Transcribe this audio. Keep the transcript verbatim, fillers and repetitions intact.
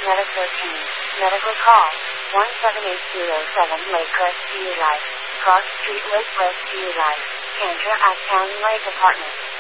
Medic thirteen. Medical call. one seven eight zero seven Lakecrest View Life. Cross Street Lakecrest View Life. Cantor at County Lake Apartment.